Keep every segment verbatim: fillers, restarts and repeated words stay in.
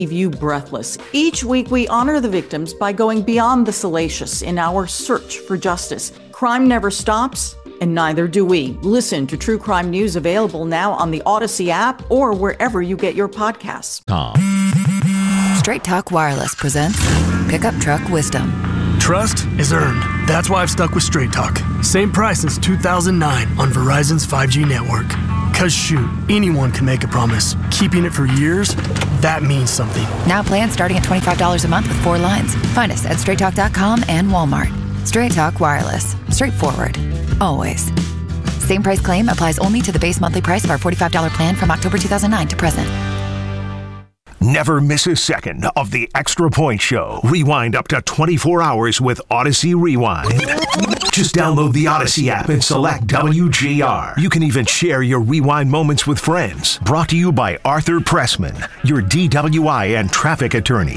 leave you breathless. Each week, we honor the victims by going beyond the salacious in our search for justice. Crime never stops, and neither do we. Listen to True Crime News, available now on the Odyssey app or wherever you get your podcasts. Straight Talk Wireless presents Pickup Truck Wisdom. Trust is earned. That's why I've stuck with Straight Talk. Same price since two thousand nine on Verizon's five G network. Cause shoot, anyone can make a promise. Keeping it for years, that means something. Now plans starting at twenty-five dollars a month with four lines. Find us at straight talk dot com and Walmart. Straight Talk Wireless. Straightforward. Always. Same price claim applies only to the base monthly price of our forty-five dollars plan from October two thousand nine to present. Never miss a second of the Extra Point Show. Rewind up to twenty-four hours with Odyssey Rewind. Just download the Odyssey app and select W G R. You can even share your rewind moments with friends. Brought to you by Arthur Pressman, your D W I and traffic attorney.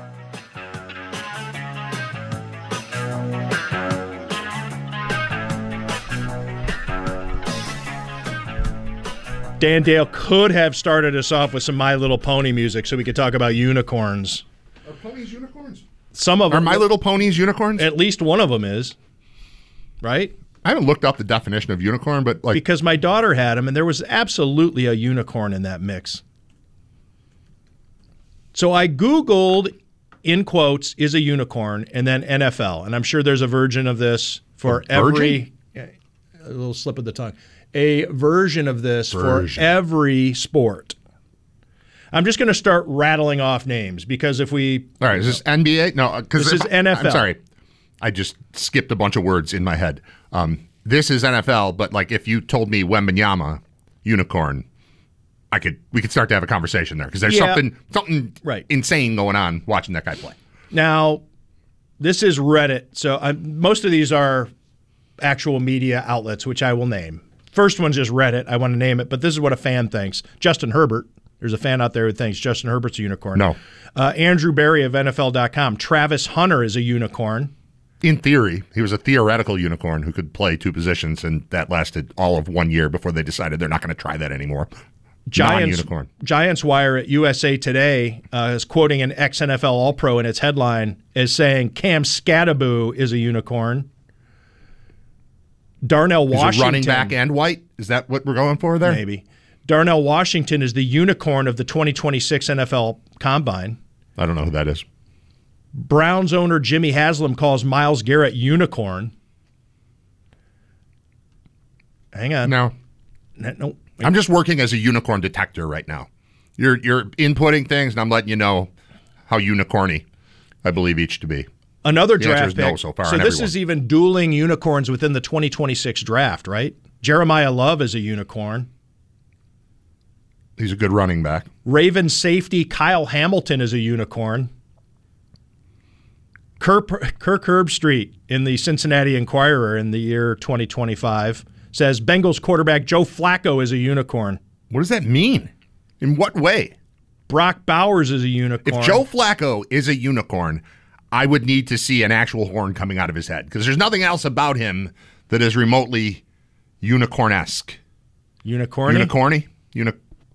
Dan Dale could have started us off with some My Little Pony music so we could talk about unicorns. Are ponies unicorns? Some of Are them. My Little Ponies unicorns? At least one of them is, right? I haven't looked up the definition of unicorn, but like... Because my daughter had them, and there was absolutely a unicorn in that mix. So I Googled, in quotes, is a unicorn, and then N F L. And I'm sure there's a version of this for A every... A little slip of the tongue. A version of this version. for every sport. I'm just going to start rattling off names because if we... All right, is this N B A? No, because... This is N F L. I'm sorry. I just skipped a bunch of words in my head. Um, this is N F L, but like if you told me Wembanyama, unicorn, I could we could start to have a conversation there because there's Yeah. something something Right. insane going on watching that guy play. Now, this is Reddit, so I'm, most of these are actual media outlets, which I will name. First one's just Reddit. I want to name it, but this is what a fan thinks. Justin Herbert. There's a fan out there who thinks Justin Herbert's a unicorn. No. Uh, Andrew Berry of N F L dot com. Travis Hunter is a unicorn. In theory, he was a theoretical unicorn who could play two positions, and that lasted all of one year before they decided they're not going to try that anymore. Giants, Non-unicorn. Giants Wire at U S A Today uh, is quoting an ex-N F L All-Pro in its headline as saying Cam Scattaboo is a unicorn. Darnell Is Washington. it running back and white? Is that what we're going for there? Maybe. Darnell Washington is the unicorn of the twenty twenty-six N F L Combine. I don't know who that is. Browns owner Jimmy Haslam calls Myles Garrett unicorn. Hang on. No. No. no. I'm just working as a unicorn detector right now. You're you're inputting things, and I'm letting you know how unicorny I believe each to be. Another The answer draft is pick. no so far so on this everyone. is even dueling unicorns within the twenty twenty-six draft, right? Jeremiah Love is a unicorn. He's a good running back. Ravens safety Kyle Hamilton is a unicorn. Kirk, Kirk Herbstreit in the Cincinnati Enquirer in the year twenty twenty-five says Bengals quarterback Joe Flacco is a unicorn. What does that mean? In what way? Brock Bowers is a unicorn. If Joe Flacco is a unicorn, I would need to see an actual horn coming out of his head because there's nothing else about him that is remotely unicorn-esque. Unicorny? Unicorny? Uni-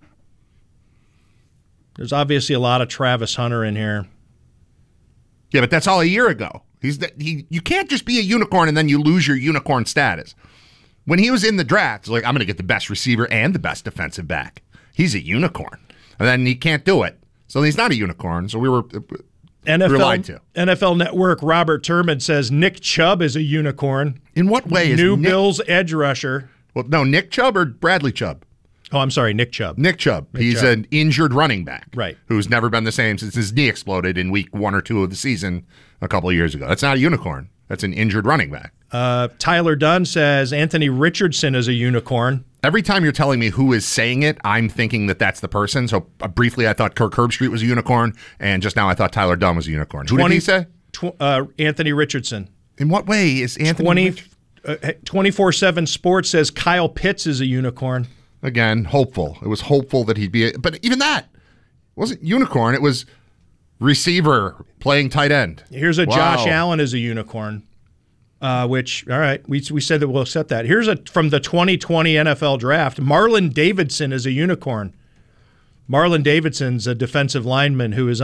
There's obviously a lot of Travis Hunter in here. yeah, but that's all a year ago. He's the, he. You can't just be a unicorn and then you lose your unicorn status. When he was in the draft, it's like, I'm going to get the best receiver and the best defensive back. He's a unicorn. And then he can't do it. So he's not a unicorn. So we were... N F L, lied to. N F L Network Robert Turman says Nick Chubb is a unicorn. In what way is New Nick, Bills edge rusher? Well, no, Nick Chubb or Bradley Chubb? Oh, I'm sorry, Nick Chubb. Nick Chubb. Nick He's Chubb. an injured running back. Right. Who's never been the same since his knee exploded in week one or two of the season a couple of years ago. That's not a unicorn. That's an injured running back. Uh, Tyler Dunn says Anthony Richardson is a unicorn. Every time you're telling me who is saying it, I'm thinking that that's the person. So uh, briefly, I thought Kirk Herbstreit was a unicorn, and just now I thought Tyler Dunn was a unicorn. Who did he say? Tw- uh, Anthony Richardson. In what way is Anthony twenty, Rich- uh, twenty-four seven Sports says Kyle Pitts is a unicorn. Again, hopeful. It was hopeful that he'd be, a, but even that wasn't unicorn. It was receiver playing tight end. Here's a Wow. Josh Allen is a unicorn. Uh, which, all right, we we said that we'll accept that. Here's a from the twenty twenty N F L Draft. Marlon Davidson is a unicorn. Marlon Davidson's a defensive lineman who is